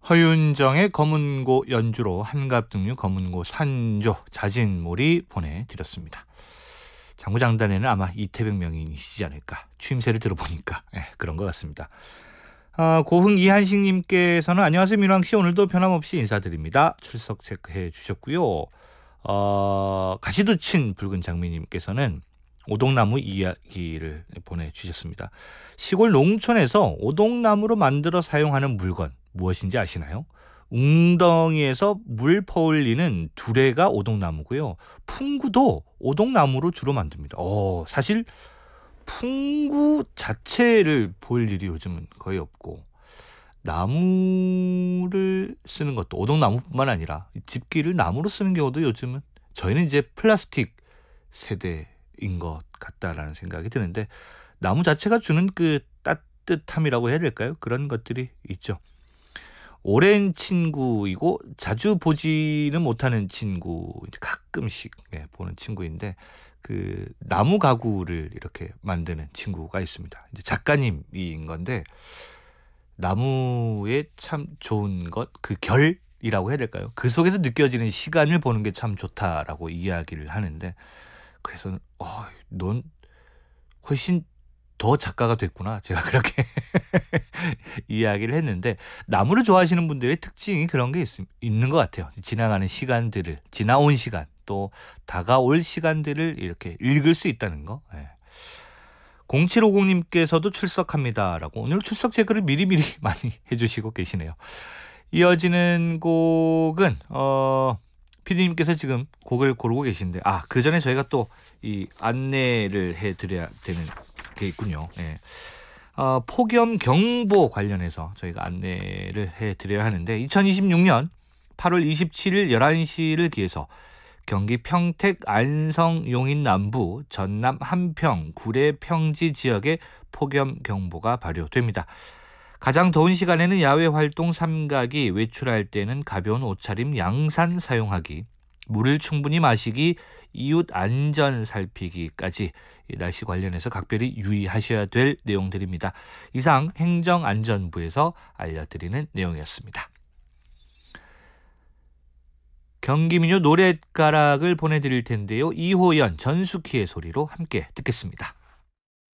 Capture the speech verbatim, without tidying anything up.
허윤정의 검은고 연주로 한갑등류 검은고 산조 자진몰이 보내드렸습니다. 장구장단에는 아마 이태백 명인이시지 않을까. 추임새를 들어보니까 네, 그런 것 같습니다. 아, 고흥 이한식님께서는 안녕하세요 민왕씨, 오늘도 변함없이 인사드립니다. 출석 체크해 주셨고요. 어, 가시도 친 붉은 장미님께서는 오동나무 이야기를 보내주셨습니다. 시골 농촌에서 오동나무로 만들어 사용하는 물건 무엇인지 아시나요? 웅덩이에서 물 퍼올리는 두레가 오동나무고요. 풍구도 오동나무로 주로 만듭니다. 어, 사실 풍구 자체를 볼 일이 요즘은 거의 없고, 나무를 쓰는 것도 오동나무뿐만 아니라 집기를 나무로 쓰는 경우도 요즘은, 저희는 이제 플라스틱 세대인 것 같다라는 생각이 드는데, 나무 자체가 주는 그 따뜻함이라고 해야 될까요? 그런 것들이 있죠. 오랜 친구이고 자주 보지는 못하는 친구, 가끔씩 보는 친구인데, 그 나무 가구를 이렇게 만드는 친구가 있습니다. 이제 작가님인 건데, 나무의 참 좋은 것, 그 결이라고 해야 될까요? 그 속에서 느껴지는 시간을 보는 게 참 좋다라고 이야기를 하는데, 그래서 어, 넌 훨씬 더 작가가 됐구나, 제가 그렇게 이야기를 했는데, 나무를 좋아하시는 분들의 특징이 그런 게 있, 있는 것 같아요. 지나가는 시간들을, 지나온 시간, 또 다가올 시간들을 이렇게 읽을 수 있다는 거. 네. 공칠오공님께서도 출석합니다라고 오늘 출석 체크를 미리미리 많이 해주시고 계시네요. 이어지는 곡은 어, 피디님께서 지금 곡을 고르고 계신데, 아, 그 전에 저희가 또 이 안내를 해드려야 되는 게 있군요. 네. 어, 폭염 경보 관련해서 저희가 안내를 해드려야 하는데, 이천이십육년 팔월 이십칠일 열한 시를 기해서 경기 평택, 안성, 용인 남부, 전남 한평, 구례, 평지 지역에 폭염 경보가 발효됩니다. 가장 더운 시간에는 야외 활동 삼가기, 외출할 때는 가벼운 옷차림, 양산 사용하기, 물을 충분히 마시기, 이웃 안전 살피기까지 날씨 관련해서 각별히 유의하셔야 될 내용들입니다. 이상 행정안전부에서 알려드리는 내용이었습니다. 경기민요 노랫가락을 보내드릴 텐데요. 이호연, 전숙희의 소리로 함께 듣겠습니다.